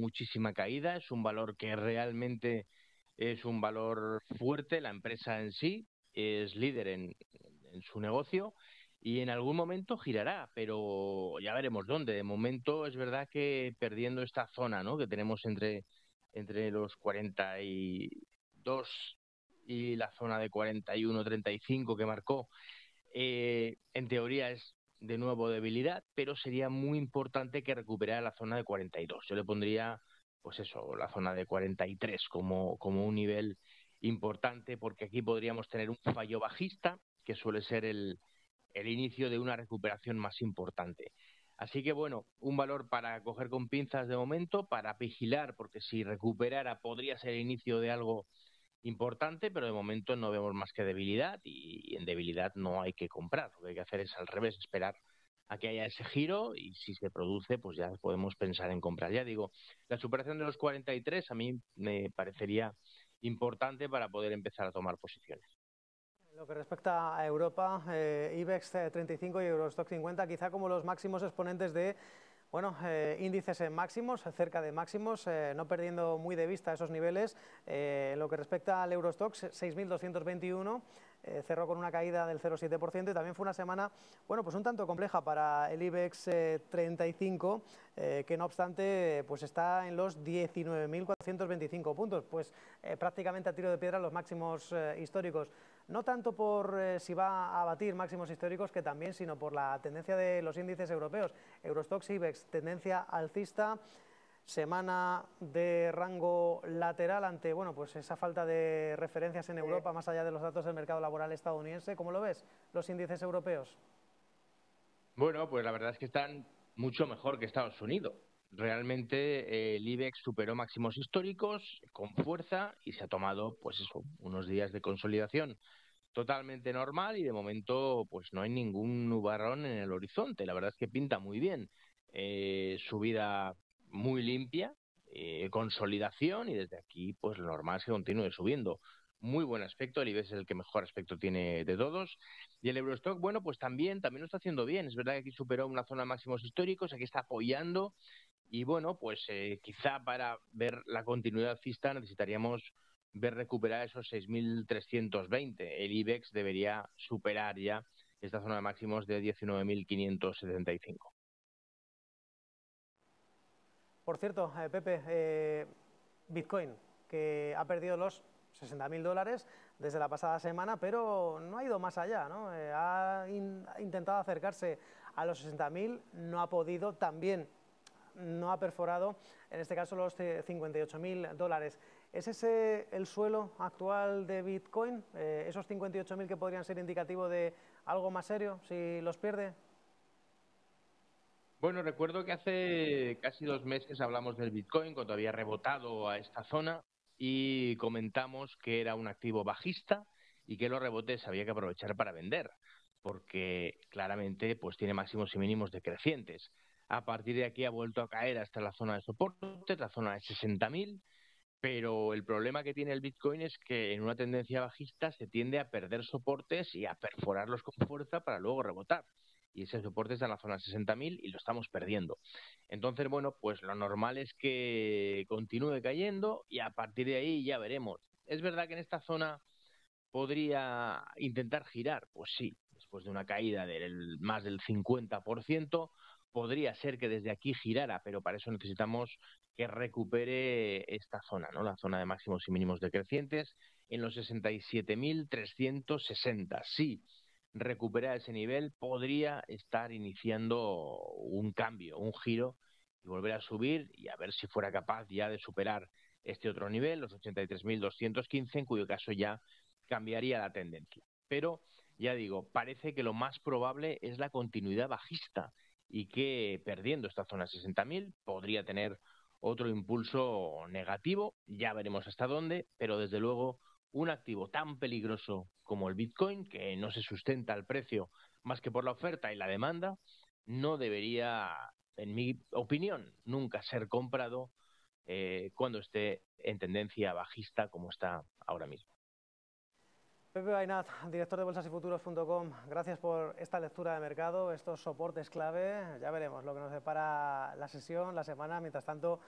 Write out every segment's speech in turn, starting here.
muchísima caída, es un valor que realmente es un valor fuerte, la empresa en sí es líder en su negocio y en algún momento girará, pero ya veremos dónde. De momento es verdad que perdiendo esta zona, ¿no?, que tenemos entre los 42 y la zona de 41-35 que marcó, en teoría es de nuevo debilidad, pero sería muy importante que recuperara la zona de 42. Yo le pondría, pues eso, la zona de 43 como un nivel importante, porque aquí podríamos tener un fallo bajista, que suele ser el inicio de una recuperación más importante. Así que bueno, un valor para coger con pinzas de momento, para vigilar, porque si recuperara podría ser el inicio de algo importante, pero de momento no vemos más que debilidad y en debilidad no hay que comprar. Lo que hay que hacer es al revés, esperar a que haya ese giro y si se produce, pues ya podemos pensar en comprar. Ya digo, la superación de los 43 a mí me parecería importante para poder empezar a tomar posiciones. En lo que respecta a Europa, IBEX 35 y Eurostoxx 50, quizá como los máximos exponentes de índices en máximos, cerca de máximos, no perdiendo muy de vista esos niveles. En lo que respecta al Eurostoxx, 6.221, cerró con una caída del 0,7% y también fue una semana, pues un tanto compleja para el IBEX 35, que no obstante, pues está en los 19.425 puntos, pues prácticamente a tiro de piedra los máximos históricos. No tanto por si va a batir máximos históricos, que también, sino por la tendencia de los índices europeos. Eurostoxx, IBEX, tendencia alcista, semana de rango lateral ante pues esa falta de referencias en Europa, más allá de los datos del mercado laboral estadounidense. ¿Cómo lo ves, los índices europeos? Bueno, pues la verdad es que están mucho mejor que Estados Unidos. Realmente el IBEX superó máximos históricos con fuerza y se ha tomado, pues eso, unos días de consolidación totalmente normal y de momento pues no hay ningún nubarrón en el horizonte. La verdad es que pinta muy bien. Subida muy limpia, consolidación y desde aquí pues lo normal es que continúe subiendo. Muy buen aspecto, el IBEX es el que mejor aspecto tiene de todos. Y el Eurostock, bueno, pues también lo está haciendo bien. Es verdad que aquí superó una zona de máximos históricos, aquí está apoyando y bueno, pues quizá para ver la continuidad alcista necesitaríamos ver recuperar esos 6.320. El IBEX debería superar ya esta zona de máximos de 19.575. Por cierto, Pepe, Bitcoin, que ha perdido los $60.000 desde la pasada semana, pero no ha ido más allá, ¿no? Ha intentado acercarse a los 60.000, no ha podido, también no ha perforado, en este caso, los $58.000. ¿Es ese el suelo actual de Bitcoin? ¿Esos 58.000 que podrían ser indicativo de algo más serio si los pierde? Bueno, recuerdo que hace casi 2 meses hablamos del Bitcoin cuando había rebotado a esta zona y comentamos que era un activo bajista y que los rebotes había que aprovechar para vender, porque claramente pues tiene máximos y mínimos decrecientes. A partir de aquí ha vuelto a caer hasta la zona de soporte, la zona de 60.000, pero el problema que tiene el Bitcoin es que en una tendencia bajista se tiende a perder soportes y a perforarlos con fuerza para luego rebotar. Y ese soporte está en la zona 60.000 y lo estamos perdiendo. Entonces, bueno, pues lo normal es que continúe cayendo y a partir de ahí ya veremos. Es verdad que en esta zona podría intentar girar, pues sí, después de una caída del más del 50%, podría ser que desde aquí girara, pero para eso necesitamos que recupere esta zona, ¿no? La zona de máximos y mínimos decrecientes en los 67.360. Sí, recuperar ese nivel podría estar iniciando un cambio, un giro y volver a subir y a ver si fuera capaz ya de superar este otro nivel, los 83.215, en cuyo caso ya cambiaría la tendencia. Pero, ya digo, parece que lo más probable es la continuidad bajista y que perdiendo esta zona 60.000 podría tener otro impulso negativo, ya veremos hasta dónde, pero desde luego un activo tan peligroso como el Bitcoin, que no se sustenta al precio más que por la oferta y la demanda, no debería, en mi opinión, nunca ser comprado cuando esté en tendencia bajista como está ahora mismo. Pepe Bainat, director de bolsasyfuturos.com, gracias por esta lectura de mercado, estos soportes clave. Ya veremos lo que nos depara la sesión, la semana. Mientras tanto,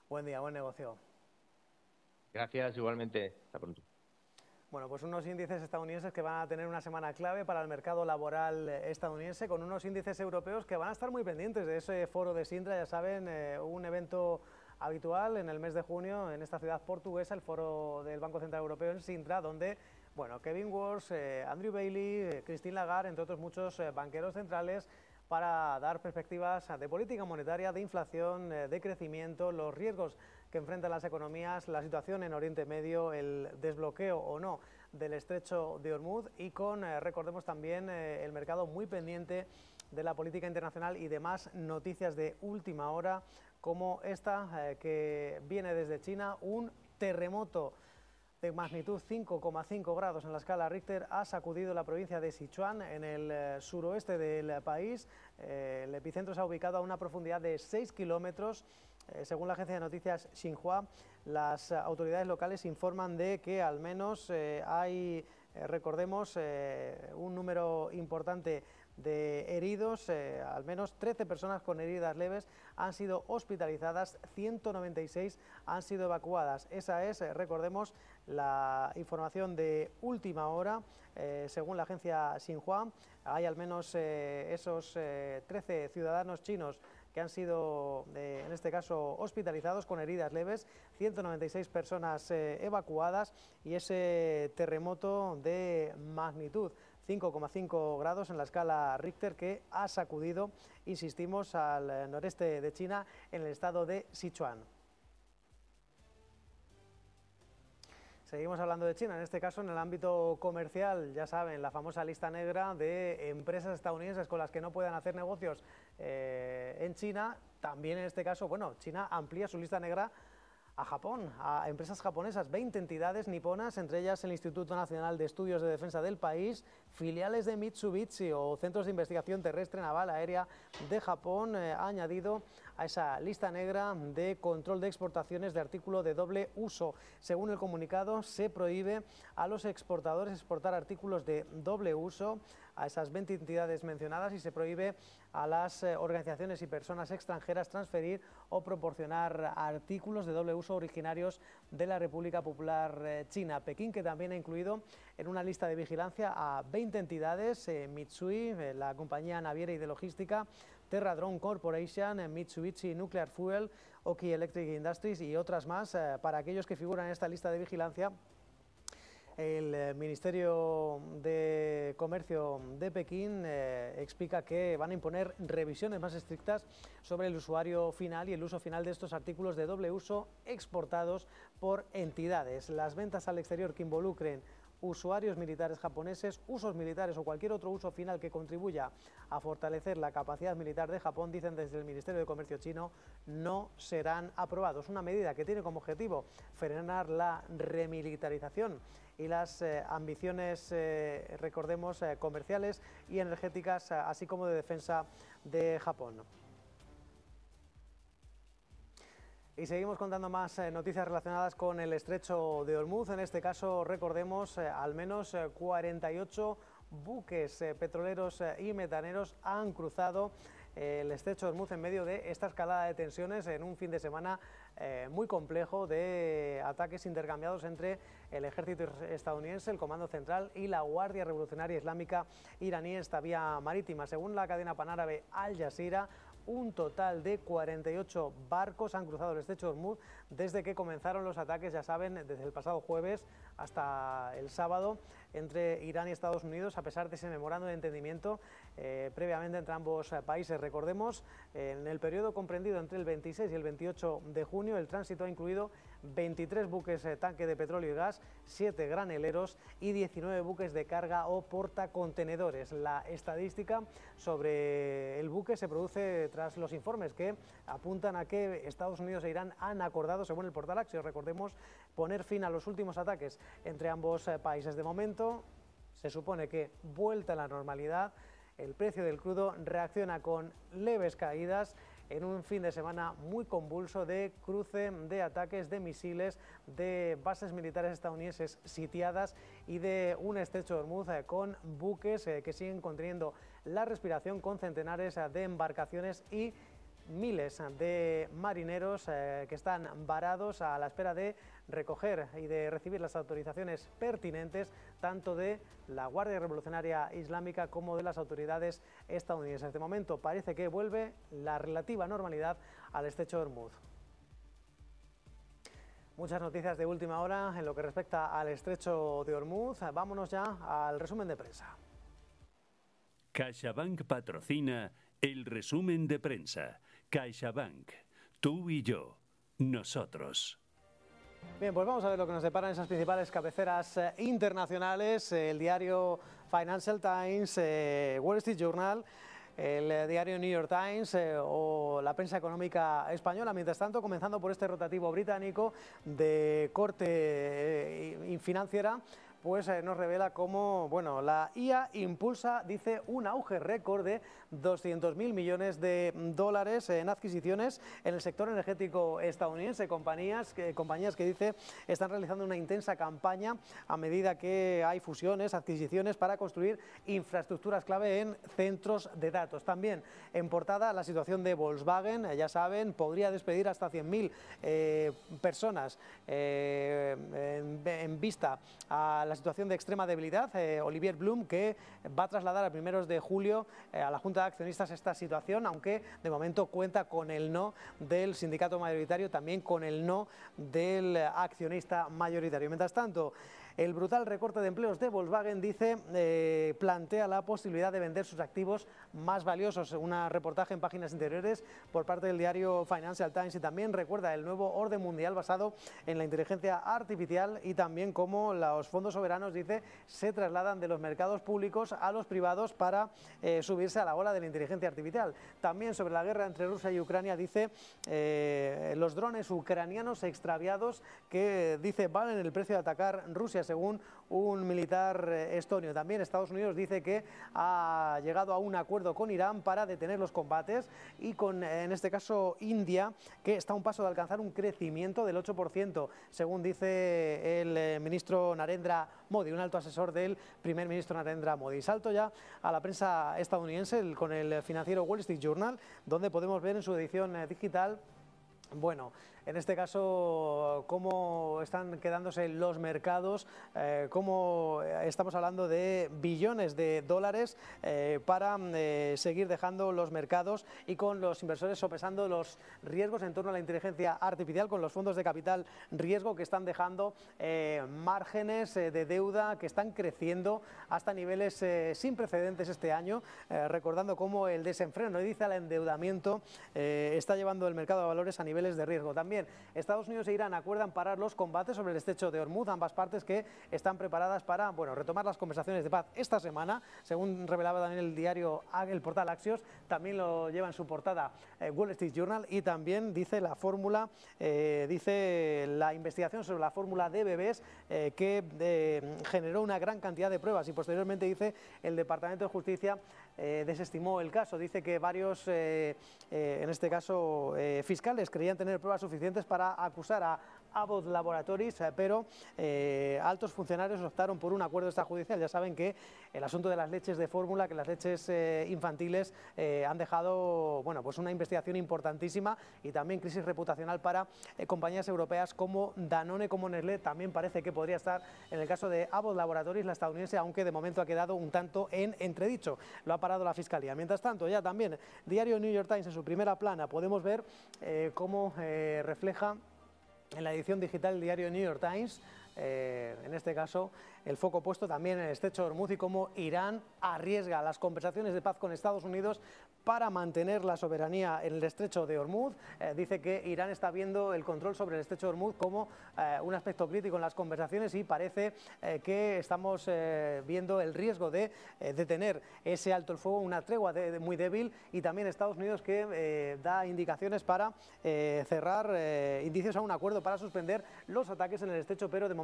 Buen día, buen negocio. Gracias, igualmente. Hasta pronto. Bueno, pues unos índices estadounidenses que van a tener una semana clave para el mercado laboral estadounidense, con unos índices europeos que van a estar muy pendientes de ese foro de Sintra, ya saben, un evento habitual en el mes de junio en esta ciudad portuguesa, el foro del Banco Central Europeo en Sintra, donde, bueno, Kevin Walsh, Andrew Bailey, Christine Lagarde, entre otros muchos banqueros centrales, para dar perspectivas de política monetaria, de inflación, de crecimiento, los riesgos que enfrentan las economías, la situación en Oriente Medio, el desbloqueo o no del estrecho de Hormuz y con, recordemos también, el mercado muy pendiente de la política internacional y demás noticias de última hora como esta que viene desde China, un terremoto de magnitud 5,5 grados en la escala Richter ha sacudido la provincia de Sichuan en el suroeste del país. El epicentro se ha ubicado a una profundidad de 6 kilómetros. Según la agencia de noticias Xinhua, las autoridades locales informan de que al menos hay, recordemos, un número importante de heridos, al menos 13 personas con heridas leves han sido hospitalizadas, 196 han sido evacuadas. Esa es, recordemos, la información de última hora. Según la agencia Xinhua, hay al menos esos 13 ciudadanos chinos que han sido, en este caso, hospitalizados con heridas leves, 196 personas evacuadas y ese terremoto de magnitud 5,5 grados en la escala Richter que ha sacudido, insistimos, al noreste de China en el estado de Sichuan. Seguimos hablando de China, en este caso en el ámbito comercial, ya saben, la famosa lista negra de empresas estadounidenses con las que no puedan hacer negocios en China. También en este caso, bueno, China amplía su lista negra a Japón, a empresas japonesas, 20 entidades niponas, entre ellas el Instituto Nacional de Estudios de Defensa del país, filiales de Mitsubishi o centros de investigación terrestre, naval, aérea de Japón, ha añadido a esa lista negra de control de exportaciones de artículo de doble uso. Según el comunicado, se prohíbe a los exportadores exportar artículos de doble uso a esas 20 entidades mencionadas y se prohíbe a las organizaciones y personas extranjeras transferir o proporcionar artículos de doble uso originarios de la República Popular China. Pekín, que también ha incluido en una lista de vigilancia a 20 entidades, Mitsui, la compañía naviera y de logística, Terra Drone Corporation, Mitsubishi Nuclear Fuel, Oki Electric Industries y otras más. Para aquellos que figuran en esta lista de vigilancia, el Ministerio de Comercio de Pekín explica que van a imponer revisiones más estrictas sobre el usuario final y el uso final de estos artículos de doble uso exportados por entidades. Las ventas al exterior que involucren usuarios militares japoneses, usos militares o cualquier otro uso final que contribuya a fortalecer la capacidad militar de Japón, dicen desde el Ministerio de Comercio chino, no serán aprobados. Una medida que tiene como objetivo frenar la remilitarización y las ambiciones, recordemos, comerciales y energéticas, así como de defensa de Japón. Y seguimos contando más noticias relacionadas con el estrecho de Hormuz. En este caso, recordemos, al menos 48 buques petroleros y metaneros han cruzado el estrecho de Hormuz en medio de esta escalada de tensiones en un fin de semana muy complejo de ataques intercambiados entre el ejército estadounidense, el Comando Central y la Guardia Revolucionaria Islámica iraní en esta vía marítima. Según la cadena panárabe Al Jazeera, un total de 48 barcos han cruzado el estrecho de Hormuz desde que comenzaron los ataques, ya saben, desde el pasado jueves hasta el sábado entre Irán y Estados Unidos, a pesar de ese memorando de entendimiento previamente entre ambos países. Recordemos, en el periodo comprendido entre el 26 y el 28 de junio, el tránsito ha incluido 23 buques tanque de petróleo y gas, 7 graneleros y 19 buques de carga o portacontenedores. La estadística sobre el buque se produce tras los informes que apuntan a que Estados Unidos e Irán han acordado, según el portal Axios, recordemos, poner fin a los últimos ataques entre ambos países. De momento, se supone que, vuelta a la normalidad, el precio del crudo reacciona con leves caídas en un fin de semana muy convulso de cruce de ataques de misiles, de bases militares estadounidenses sitiadas y de un estrecho de Hormuz con buques que siguen conteniendo la respiración, con centenares de embarcaciones y miles de marineros que están varados a la espera de recoger y de recibir las autorizaciones pertinentes tanto de la Guardia Revolucionaria Islámica como de las autoridades estadounidenses. De momento parece que vuelve la relativa normalidad al estrecho de Ormuz. Muchas noticias de última hora en lo que respecta al estrecho de Ormuz. Vámonos ya al resumen de prensa. CaixaBank patrocina el resumen de prensa. CaixaBank, tú y yo, nosotros. Bien, pues vamos a ver lo que nos deparan esas principales cabeceras internacionales. El diario Financial Times, Wall Street Journal, el diario New York Times o la prensa económica española. Mientras tanto, comenzando por este rotativo británico de corte financiera, pues nos revela cómo, bueno, la IA impulsa, dice, un auge récord de 200.000 millones de dólares en adquisiciones en el sector energético estadounidense. Compañías que dice están realizando una intensa campaña a medida que hay fusiones, adquisiciones para construir infraestructuras clave en centros de datos. También en portada la situación de Volkswagen, ya saben, podría despedir hasta 100.000 personas en vista a la situación de extrema debilidad. Olivier Blum, que va a trasladar a primeros de julio a la Junta de Accionistas esta situación, aunque de momento cuenta con el no del sindicato mayoritario, también con el no del accionista mayoritario. Mientras tanto, el brutal recorte de empleos de Volkswagen, dice, plantea la posibilidad de vender sus activos más valiosos. Un reportaje en páginas interiores por parte del diario Financial Times, y también recuerda el nuevo orden mundial basado en la inteligencia artificial y también cómo los fondos soberanos, dice, se trasladan de los mercados públicos a los privados para subirse a la ola de la inteligencia artificial. También sobre la guerra entre Rusia y Ucrania, dice, los drones ucranianos extraviados que, dice, valen el precio de atacar Rusia, según un militar estonio. También Estados Unidos dice que ha llegado a un acuerdo con Irán para detener los combates, y con, en este caso, India, que está a un paso de alcanzar un crecimiento del 8%, según dice el ministro Narendra Modi, un alto asesor del primer ministro Narendra Modi. Salto ya a la prensa estadounidense con el financiero Wall Street Journal, donde podemos ver en su edición digital, bueno, en este caso, cómo están quedándose los mercados, cómo estamos hablando de billones de dólares para seguir dejando los mercados, y con los inversores sopesando los riesgos en torno a la inteligencia artificial, con los fondos de capital riesgo que están dejando márgenes de deuda que están creciendo hasta niveles sin precedentes este año, recordando cómo el desenfreno, dice, al endeudamiento está llevando el mercado de valores a niveles de riesgo. También Estados Unidos e Irán acuerdan parar los combates sobre el estrecho de Ormuz, ambas partes que están preparadas para, bueno, retomar las conversaciones de paz esta semana, según revelaba también el diario, el portal Axios. También lo lleva en su portada Wall Street Journal, y también dice la fórmula, dice la investigación sobre la fórmula de bebés que generó una gran cantidad de pruebas, y posteriormente, dice, el Departamento de Justicia desestimó el caso. Dice que varios, en este caso, fiscales creían tener pruebas suficientes para acusar a Abbott Laboratories, pero altos funcionarios optaron por un acuerdo extrajudicial. Ya saben que el asunto de las leches de fórmula, que las leches infantiles han dejado, bueno, pues una investigación importantísima, y también crisis reputacional para compañías europeas como Danone, como Nestlé. También parece que podría estar en el caso de Abbott Laboratories, la estadounidense, aunque de momento ha quedado un tanto en entredicho. Lo ha parado la Fiscalía. Mientras tanto, ya también diario New York Times, en su primera plana, podemos ver cómo refleja en la edición digital del diario New York Times, en este caso, el foco puesto también en el estrecho de Ormuz y cómo Irán arriesga las conversaciones de paz con Estados Unidos para mantener la soberanía en el estrecho de Ormuz. Dice que Irán está viendo el control sobre el estrecho de Ormuz como un aspecto crítico en las conversaciones, y parece que estamos viendo el riesgo de detener ese alto el fuego, una tregua muy débil, y también Estados Unidos que da indicaciones para cerrar indicios a un acuerdo para suspender los ataques en el estrecho, pero de momento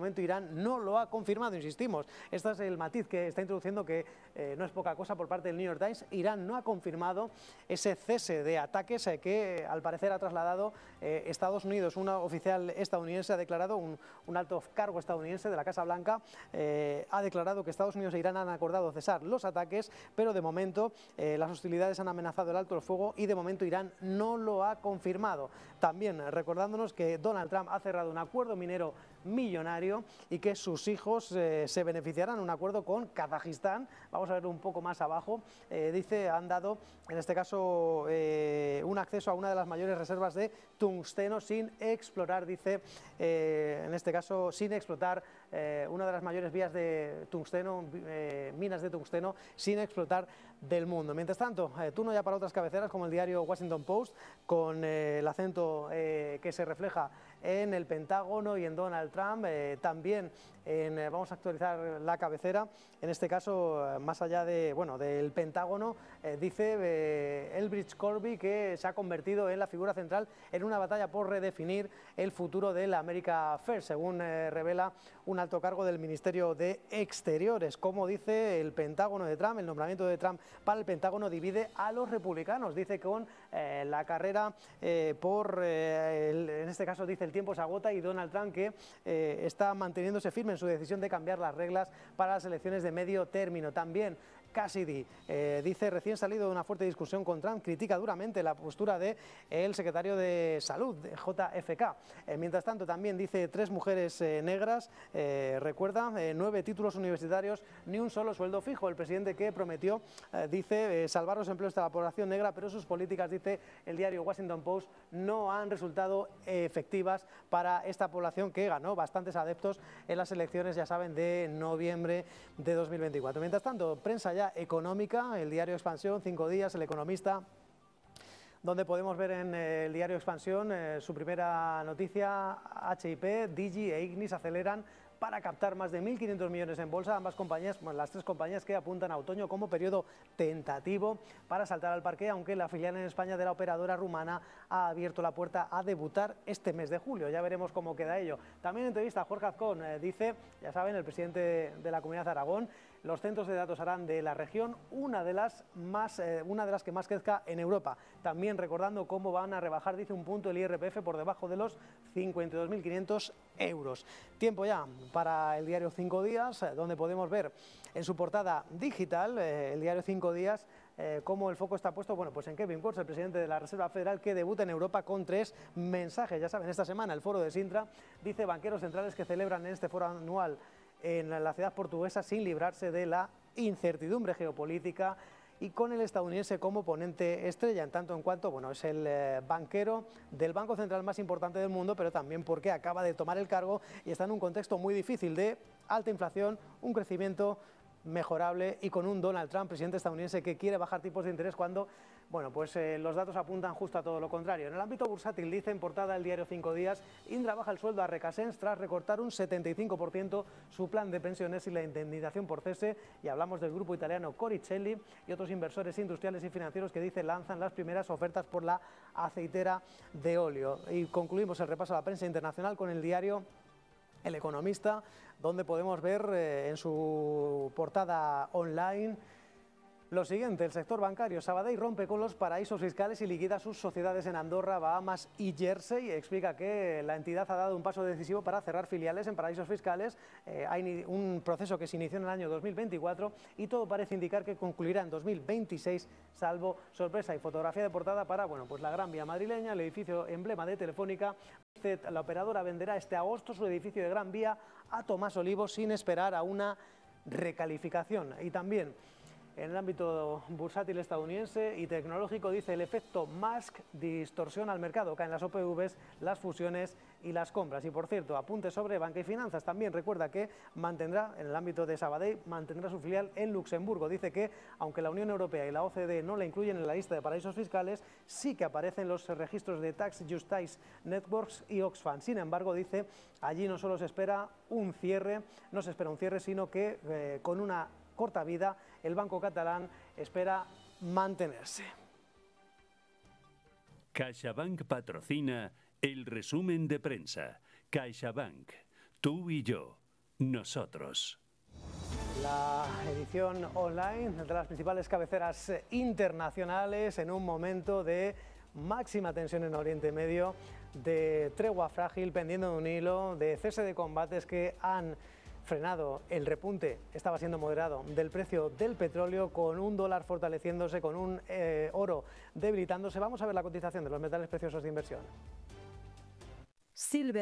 momento Irán no lo ha confirmado, insistimos. Este es el matiz que está introduciendo, que no es poca cosa por parte del New York Times. Irán no ha confirmado ese cese de ataques que al parecer ha trasladado Estados Unidos. Un oficial estadounidense ha declarado, un alto cargo estadounidense de la Casa Blanca, ha declarado que Estados Unidos e Irán han acordado cesar los ataques, pero de momento las hostilidades han amenazado el alto el fuego y de momento Irán no lo ha confirmado. También recordándonos que Donald Trump ha cerrado un acuerdo minero millonario y que sus hijos se beneficiarán, un acuerdo con Kazajistán. Vamos a ver un poco más abajo. Dice, han dado en este caso un acceso a una de las mayores reservas de tungsteno sin explorar, dice, en este caso sin explotar una de las mayores vías de tungsteno, minas de tungsteno sin explotar del mundo. Mientras tanto, turno ya para otras cabeceras como el diario Washington Post, con el acento que se refleja en el Pentágono y en Donald Trump. También vamos a actualizar la cabecera, en este caso más allá de, bueno, del Pentágono, dice Elbridge Colby que se ha convertido en la figura central en una batalla por redefinir el futuro de la America First, según revela un alto cargo del Ministerio de Exteriores. Como dice el Pentágono de Trump, el nombramiento de Trump para el Pentágono divide a los republicanos. Dice que con la carrera en este caso dice el tiempo se agota, y Donald Trump que está manteniéndose firme en su decisión de cambiar las reglas para las elecciones de medio término. También Cassidy dice, recién salido de una fuerte discusión con Trump, critica duramente la postura del secretario de Salud, de JFK. Mientras tanto, también dice 3 mujeres negras, recuerda, 9 títulos universitarios, ni un solo sueldo fijo. El presidente que prometió, dice, salvar los empleos de la población negra, pero sus políticas, dice el diario Washington Post, no han resultado efectivas para esta población que ganó bastantes adeptos en las elecciones, ya saben, de noviembre de 2024. Mientras tanto, prensa ya económica, el diario Expansión, 5 días, El Economista, donde podemos ver en el diario Expansión su primera noticia: HIP, Digi e Ignis aceleran para captar más de 1.500 millones en bolsa. Ambas compañías, bueno, las 3 compañías que apuntan a otoño como periodo tentativo para saltar al parque, aunque la filial en España de la operadora rumana ha abierto la puerta a debutar este mes de julio. Ya veremos cómo queda ello. También entrevista a Jorge Azcón, dice, ya saben, el presidente de la Comunidad de Aragón, los centros de datos harán de la región una de las que más crezca en Europa. También recordando cómo van a rebajar, dice, un punto el IRPF por debajo de los 52.500 euros. Tiempo ya para el diario 5 días, donde podemos ver en su portada digital, el diario 5 días, cómo el foco está puesto, bueno, pues en Kevin Kurz, el presidente de la Reserva Federal, que debuta en Europa con 3 mensajes. Ya saben, esta semana el foro de Sintra, dice, banqueros centrales que celebran en este foro anual en la ciudad portuguesa sin librarse de la incertidumbre geopolítica y con el estadounidense como ponente estrella, en tanto en cuanto, bueno, es el banquero del Banco Central más importante del mundo, pero también porque acaba de tomar el cargo y está en un contexto muy difícil de alta inflación, un crecimiento mejorable y con un Donald Trump, presidente estadounidense, que quiere bajar tipos de interés cuando, bueno, pues los datos apuntan justo a todo lo contrario. En el ámbito bursátil, dice en portada el diario 5 días, Indra baja el sueldo a Recasens tras recortar un 75% su plan de pensiones y la indemnización por cese, y hablamos del grupo italiano Coricelli y otros inversores industriales y financieros que, dice, lanzan las primeras ofertas por la aceitera de óleo. Y concluimos el repaso a la prensa internacional con el diario El Economista, donde podemos ver en su portada online lo siguiente: el sector bancario. Sabadell rompe con los paraísos fiscales y liquida sus sociedades en Andorra, Bahamas y Jersey. Explica que la entidad ha dado un paso decisivo para cerrar filiales en paraísos fiscales. Hay un proceso que se inició en el año 2024 y todo parece indicar que concluirá en 2026, salvo sorpresa. Y fotografía de portada para, bueno, pues la Gran Vía madrileña, el edificio emblema de Telefónica. La operadora venderá este agosto su edificio de Gran Vía a Tomás Olivo sin esperar a una recalificación. Y también en el ámbito bursátil estadounidense y tecnológico, dice, el efecto Musk distorsiona el mercado, caen las OPVs, las fusiones y las compras. Y por cierto, apunte sobre banca y finanzas. También recuerda que mantendrá, en el ámbito de Sabadell, mantendrá su filial en Luxemburgo. Dice que, aunque la Unión Europea y la OCDE no la incluyen en la lista de paraísos fiscales, sí que aparecen los registros de Tax Justice Networks y Oxfam. Sin embargo, dice, allí no solo se espera un cierre, sino que con una corta vida, el banco catalán espera mantenerse. CaixaBank patrocina el resumen de prensa. CaixaBank, tú y yo. nosotros. La edición online de las principales cabeceras internacionales en un momento de máxima tensión en Oriente Medio, de tregua frágil pendiendo de un hilo, de cese de combates que han frenado el repunte, estaba siendo moderado, del precio del petróleo, con un dólar fortaleciéndose, con un oro debilitándose. Vamos a ver la cotización de los metales preciosos de inversión. Silver